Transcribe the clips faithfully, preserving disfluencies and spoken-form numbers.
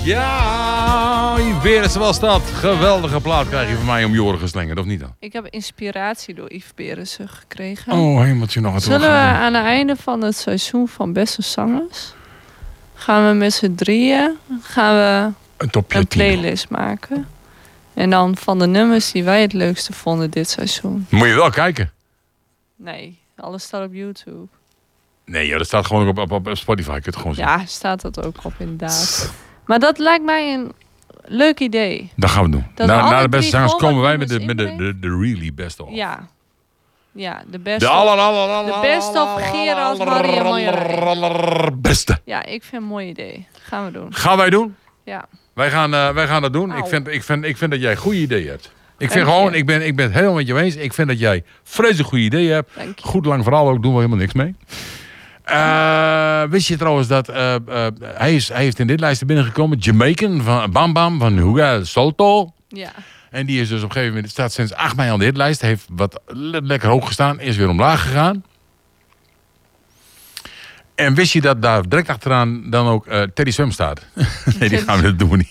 Ja, Yves Berendsen was dat. Geweldige plaat krijg je van mij om je oren geslingerd, of niet dan? Ik heb inspiratie door Yves Berendsen gekregen. Oh, hemeltje nog. Het Zullen we aan het einde van het seizoen van Beste Zangers... gaan we met z'n drieën gaan we een, topje een playlist maken. En dan van de nummers die wij het leukste vonden dit seizoen. Moet je wel kijken. Nee, alles staat op YouTube. Nee, ja, dat staat gewoon op, op, op Spotify. Ik het gewoon zien. Ja, staat dat ook op inderdaad. Maar dat lijkt mij een leuk idee. Dat gaan we doen. Dat Na, we na de beste zangers komen wij met de, nummers met de, de, de really best of. Ja. Ja, de beste. De aller, aller, aller, de beste of Gerard, Harry en Marjolein. Beste. Ja, ik vind een mooi idee. Gaan we doen. Gaan wij doen? Ja. Wij gaan, uh, wij gaan dat doen. Ik vind, ik, vind, ik vind dat jij goede ideeën hebt. Ik vind gewoon, ik ben, ik ben het helemaal met je eens. Ik vind dat jij vreselijk goede ideeën hebt. Goed lang verhaal ook, doen we helemaal niks mee. Uh, wist je trouwens dat uh, uh, hij, is, hij heeft in dit lijstje binnengekomen. Jamaican van Bam Bam van Hugo Solto. Ja. En die is dus op een gegeven moment, staat sinds acht mei aan de hitlijst. Heeft wat le- lekker hoog gestaan. Is weer omlaag gegaan. En wist je dat daar direct achteraan dan ook uh, Teddy Swim staat? Nee, die gaan we dat doen.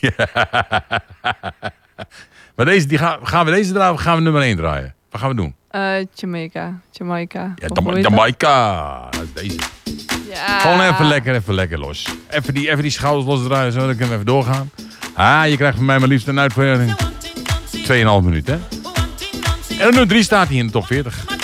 Maar deze, die gaan, gaan we deze draaien of gaan we nummer één draaien? Wat gaan we doen? Uh, Jamaica. Jamaica. Ja, Jama- Jamaica. Deze. Ja. Gewoon even lekker, even lekker los. Even die, even die schouders losdraaien, zo dan kunnen we even doorgaan. Ah, je krijgt van mij maar liefst een uitvoering. Tweeënhalf minuut, hè? En nummer drie staat hier in de top veertig.